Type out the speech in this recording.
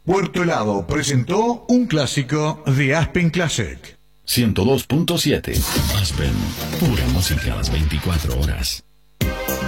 Puerto Helado presentó un clásico de Aspen Classic. 102.7 Aspen, pura música a las 24 horas.